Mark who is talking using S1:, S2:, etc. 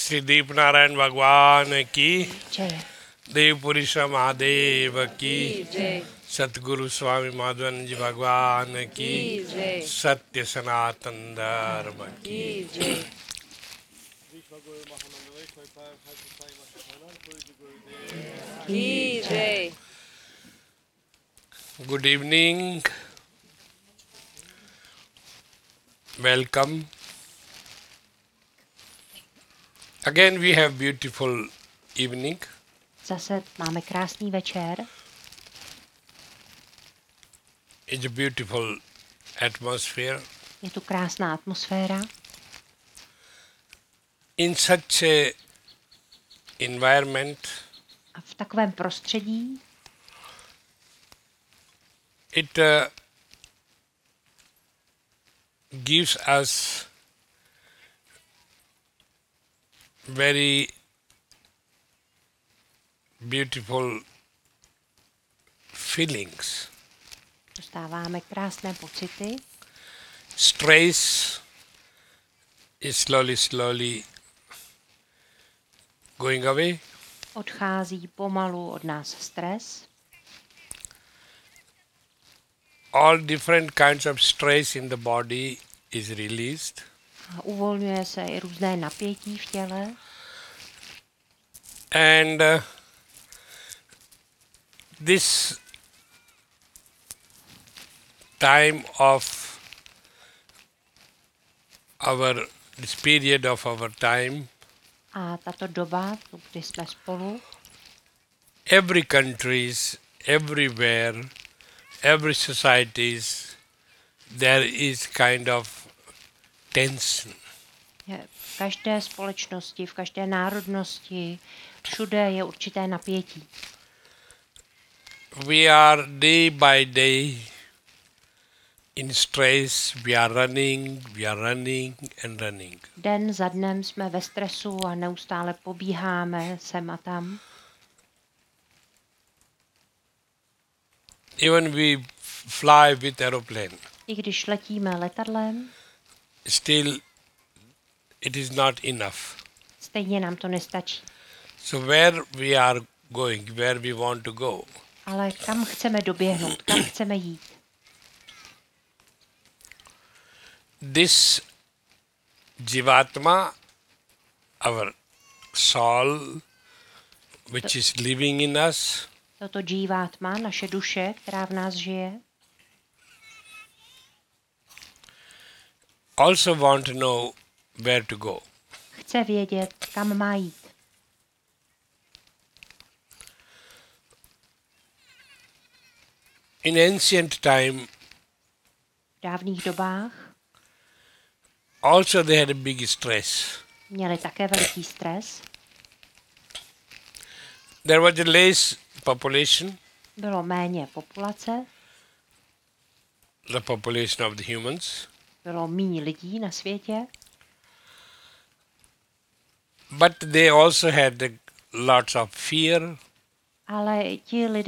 S1: श्री दीप नारायण भगवान की,
S2: जय।
S1: देव पुरुष महादेव की,
S2: जय।
S1: सतगुरु स्वामी माधवानंद जी भगवान की,
S2: जय।
S1: सत्य सनातन धर्म की।
S2: जय। जय।
S1: Good evening, welcome. Again we have beautiful evening.
S2: Zase máme krásný večer.
S1: It's a beautiful atmosphere.
S2: Je tu krásná atmosféra.
S1: In such a environment,
S2: A v takovém prostředí
S1: it gives us very beautiful feelings.
S2: dostáváme krásné pocity.
S1: Stress is slowly going away.
S2: Odchází pomalu od nás stres.
S1: All different kinds of stress in the body is released.
S2: A uvolňuje se i různé napětí v těle.
S1: And this time of this period of our time,
S2: A tato doba, kdy jsme spolu,
S1: every countries, everywhere, every societies, there is kind of tension.
S2: je v každé společnosti, v každé národnosti, všude je určité napětí.
S1: We are day by day in stress, we are running and running.
S2: Den za dnem jsme ve stresu a neustále pobíháme sem a tam.
S1: Even we fly with aeroplane,
S2: I když letíme letadlem,
S1: still it is not enough.
S2: stejně nám to nestačí.
S1: So where we are going, where we want to go,
S2: Ale kam chceme doběhnout, kam chceme jít?
S1: this Jivatma, our soul, which is living in us,
S2: Toto džívátma, naše duše, která v nás žije,
S1: also want to know where to go.
S2: chce vědět, kam má jít.
S1: In ancient time,
S2: V dávných dobách
S1: also they had a big stress.
S2: měli také veliký stres.
S1: There was a less population,
S2: Bylo méně populace,
S1: the population of the humans,
S2: bylo méně lidí na světě,
S1: but they also had lots of fear,
S2: ale ti lidé